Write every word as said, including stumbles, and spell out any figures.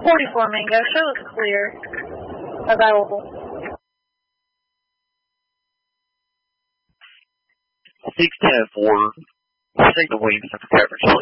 forty Flamingo, show us clear. Available. six ten four, take the Williamson for coverage, please.